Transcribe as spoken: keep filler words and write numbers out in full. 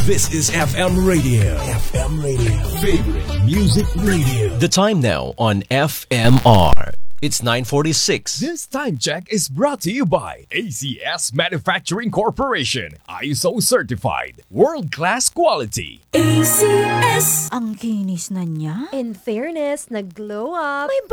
This is F M Radio. F M Radio. Favorite Music Radio. The time now on F M R. It's nine forty-six. This time check is brought to you by A C S Manufacturing Corporation. I S O certified. World-class quality. A C S. Ang kinis na niya. In fairness, nag-glow up. May